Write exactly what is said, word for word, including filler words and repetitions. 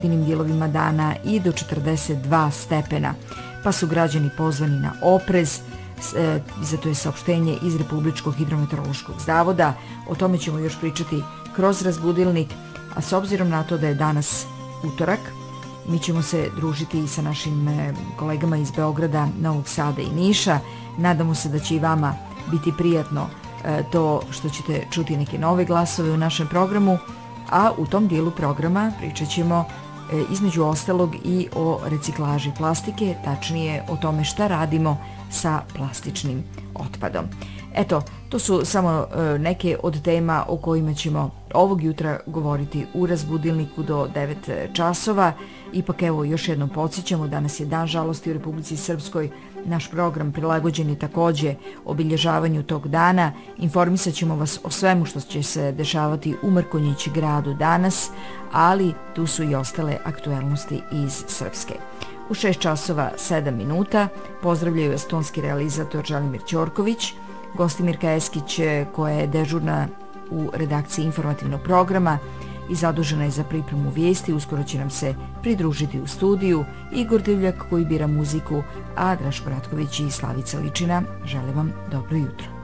dijelovima dana i do četrdeset dva stepena, pa su građani pozvani na oprez. E, zato je saopštenje iz Republičkog hidrometeorološkog zavoda. O tome ćemo još pričati kroz razbudilnik, a s obzirom na to da je danas utorak, mi ćemo se družiti i sa našim e, kolegama iz Beograda, Novog Sada i Niša. Nadamo se da će i vama biti prijatno e, to što ćete čuti neke nove glasove u našem programu, a u tom dijelu programa pričat ćemo e, između ostalog i o reciklaži plastike, tačnije o tome šta radimo sa plastičnim otpadom. Eto, to su samo e, neke od tema o kojima ćemo ovog jutra govoriti u razbudilniku do devet časova. Ipak evo još jednom podsjećamo, danas je Dan žalosti u Republici Srpskoj. Naš program prilagođen je također obilježavanju tog dana. Informisat ćemo vas o svemu što će se dešavati u Mrkonjić gradu danas, ali tu su i ostale aktuelnosti iz Srpske. U šest časova sedam minuta pozdravljaju vas tonski realizator Želimir Ćorković, Gostimirka Eskić koja je dežurna u redakciji informativnog programa i zadužena je za pripremu vijesti. Uskoro će nam se pridružiti u studiju Igor Divljak koji bira muziku, a Draško Ratković i Slavica Ličina žele vam dobro jutro.